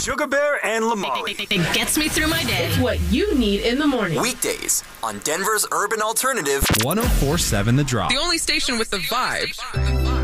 Sugar Bear and Lamali. It gets me through my day. It's what you need in the morning. Weekdays on Denver's Urban Alternative. 104.7 The Drop. The only station with the vibe.